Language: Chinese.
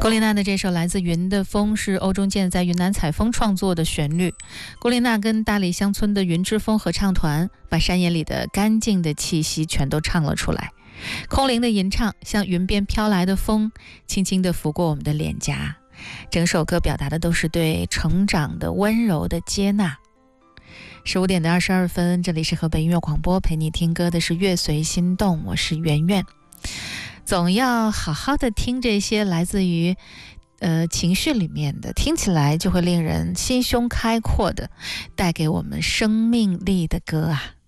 郭琳娜的这首来自云的风是欧中健在云南采风创作的旋律。郭琳娜跟大理乡村的云之风合唱团把山野里的干净的气息全都唱了出来。空灵的吟唱像云边飘来的风，轻轻地拂过我们的脸颊。整首歌表达的都是对成长的温柔的接纳。15点的22分，这里是河北音乐广播，陪你听歌的是乐随心动，我是圆圆。总要好好的听这些来自于情绪里面的，听起来就会令人心胸开阔的，带给我们生命力的歌啊。